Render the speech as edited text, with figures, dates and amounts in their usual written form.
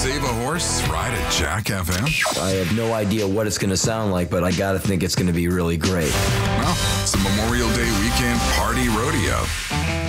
Save a horse, ride at Jack FM? I have no idea what it's going to sound like, but I got to think it's going to be really great. Well, it's a Memorial Day weekend party rodeo.